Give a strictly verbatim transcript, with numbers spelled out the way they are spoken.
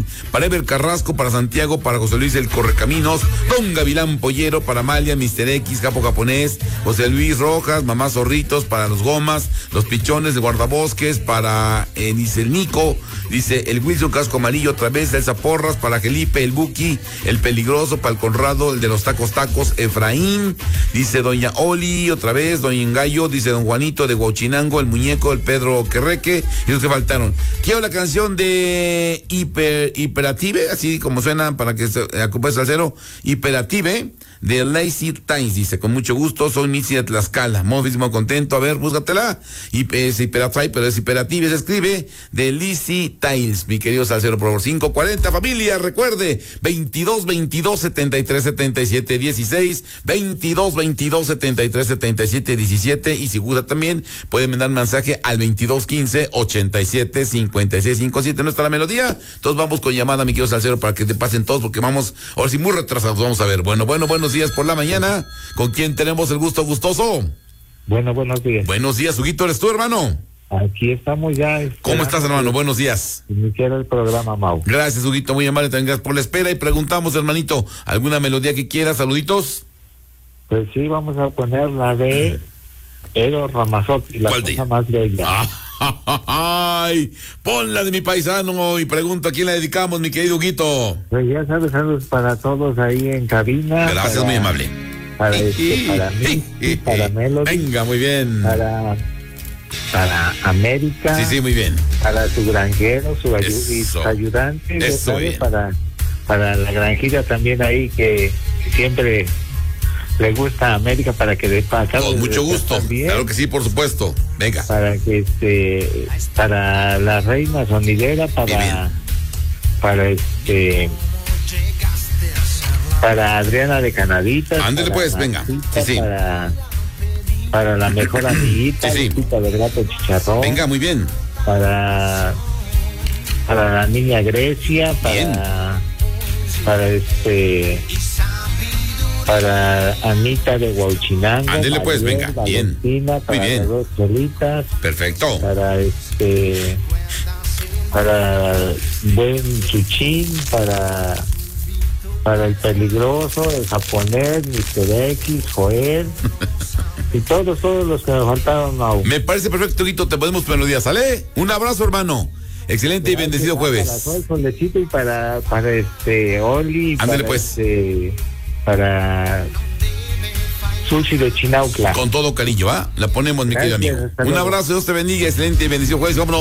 Martín, para Ever Carrasco, para Santiago, para José Luis el Correcaminos, Don Gavilán Pollero, para Amalia, mister X, Capo Japonés, José Luis Rojas, Mamá Zorritos, para los Gomas, los Pichones de Guardabosques, para eh, dice el Nico, dice el Wilson Casco Amarillo otra vez, Elsa Porras, para Felipe, el Buki, el Peligroso, para el Conrado, el de los Tacos Tacos, Efraín, dice doña Oli otra vez, doña Engayo, dice don Juanito de Huachinango, el Muñeco, el Pedro Querreque, y los que faltaron. Quiero la canción de Hiper, Hiperative, así como suena para que se acompañe al cero, Hiperative, de Lazy Times, dice, con mucho gusto, soy Mitzi de Tlaxcala, móvil contento, a ver, búscatela, y es Hiperative, pero es Hiperative, se escribe, de Lazy Times, mi querido Salcero, por favor, cinco cuarenta, familia, recuerde, veintidós veintidós setenta y tres setenta y siete dieciséis, veintidós veintidós setenta y tres setenta y siete diecisiete, y si gusta también, pueden mandar mensaje al veintidós quince ochenta y siete cincuenta y seis cincuenta y siete, no está la melodía, entonces vamos con llamada, mi querido Salcero, para que te pasen todos, porque vamos, ahora sí, muy retrasados, vamos a ver, bueno, bueno, buenos días por la mañana, ¿con quién tenemos el gusto gustoso? Bueno, buenos días. Buenos días, Huguito, ¿eres tú, hermano? Aquí estamos ya. ¿Cómo estás, hermano? Buenos días. Iniciar el programa, Mau. Gracias, Huguito, muy amable, gracias por la espera, y preguntamos, hermanito, ¿alguna melodía que quieras? Saluditos. Pues sí, vamos a poner la de Eros Ramazzotti, la cosa de? más bella. Ah, ay, ponla de mi paisano y pregunto a quién la dedicamos, mi querido Huguito. Pues ya sabes, saludos para todos ahí en cabina. Gracias, para, muy amable. Para, este, para mí, para Melody. Venga, muy bien. Para, para América. Sí, sí, muy bien. Para su granjero, su ayu- ayudante. Eso, bien. Para, para la granjita también ahí que siempre le gusta a América, para que dé para acá. Con mucho gusto, también, claro que sí, por supuesto. Venga. Para que este, para la reina sonidera, para, para este, para Adriana de Canaditas. Ándale pues, venga. Sí, sí. Para, para la mejor amiguita, sí, sí. del gato chicharrón. Venga, muy bien. Para, para la niña Grecia, para, bien. para este. Para Anita de Huachinango. Ándele pues, venga, bien. Para muy bien. Las dos cholitas. Perfecto. Para este, para Buen Chuchín, para, para el Peligroso, el Japonés, mister X, Joel, y todos, todos los que me faltaron, Mau. Me parece perfecto, Guito, te podemos poner los días, ¿sale? Un abrazo, hermano. Excelente y bendecido jueves. Para Sol Solecito y para, para este, Oli. Ándele pues. Este, para Sushi de Chinaucla. Con todo cariño, ¿ah? ¿eh? La ponemos, mi querido amigo. Un abrazo, Dios te bendiga, excelente y bendecido jueves. Vámonos.